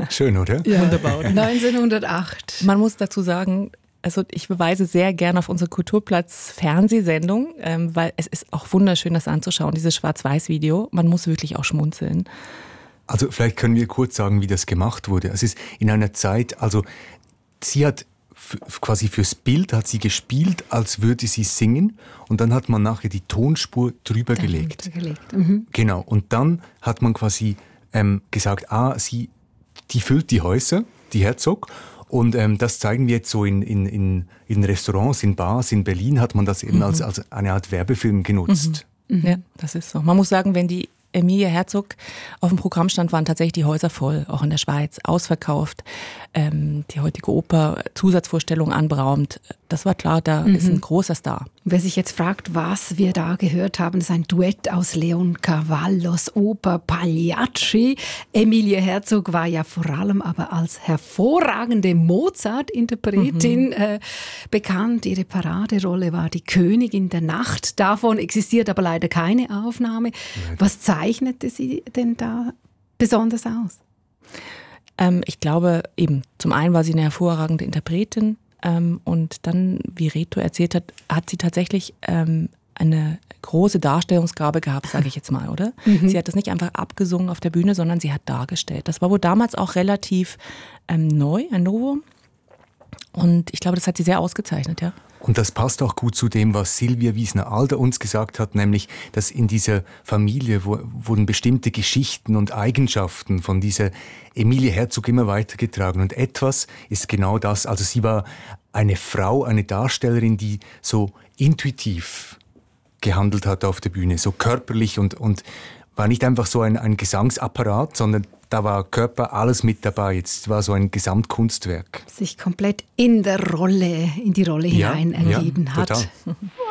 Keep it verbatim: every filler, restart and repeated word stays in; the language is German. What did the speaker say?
Schön, oder? Ja, wunderbar. neunzehnhundertacht. Man muss dazu sagen, also ich beweise sehr gerne auf unsere Kulturplatz-Fernsehsendung, ähm, weil es ist auch wunderschön, das anzuschauen, dieses Schwarz-Weiß-Video. Man muss wirklich auch schmunzeln. Also vielleicht können wir kurz sagen, wie das gemacht wurde. Es ist in einer Zeit, also sie hat f- quasi fürs Bild hat sie gespielt, als würde sie singen, und dann hat man nachher die Tonspur drüber Dann gelegt. gelegt. Mhm. Genau, und dann hat man quasi ähm, gesagt, ah, sie, die füllt die Häuser, die Herzog, und ähm, das zeigen wir jetzt so in, in, in, in Restaurants, in Bars, in Berlin hat man das eben mhm. als, als eine Art Werbefilm genutzt. Mhm. Mhm. Ja, das ist so. Man muss sagen, wenn die Emilie Herzog auf dem Programm stand, waren tatsächlich die Häuser voll, auch in der Schweiz, ausverkauft. Ähm, die heutige Oper, Zusatzvorstellungen anberaumt. Das war klar, da mhm. ist ein großer Star. Wer sich jetzt fragt, was wir da gehört haben, das ist ein Duett aus Leon Cavallos Oper Pagliacci. Emilie Herzog war ja vor allem aber als hervorragende Mozart-Interpretin mhm. äh, bekannt. Ihre Paraderolle war die Königin der Nacht. Davon existiert aber leider keine Aufnahme. Ja. Was zeichnete sie denn da besonders aus? Ähm, ich glaube eben, zum einen war sie eine hervorragende Interpretin, ähm, und dann, wie Reto erzählt hat, hat sie tatsächlich ähm, eine große Darstellungsgabe gehabt, sage ich jetzt mal, oder? Mhm. Sie hat das nicht einfach abgesungen auf der Bühne, sondern sie hat dargestellt. Das war wohl damals auch relativ ähm, neu, ein Novum. Und ich glaube, das hat sie sehr ausgezeichnet, ja. Und das passt auch gut zu dem, was Silvia Wiesner-Alder uns gesagt hat, nämlich, dass in dieser Familie wo, wurden bestimmte Geschichten und Eigenschaften von dieser Emilie Herzog immer weitergetragen. Und etwas ist genau das. Also sie war eine Frau, eine Darstellerin, die so intuitiv gehandelt hat auf der Bühne, so körperlich, und, und war nicht einfach so ein, ein Gesangsapparat, sondern da war Körper, alles mit dabei. Es war so ein Gesamtkunstwerk. Sich komplett in der Rolle, in die Rolle ja, hinein ergeben ja, hat. total.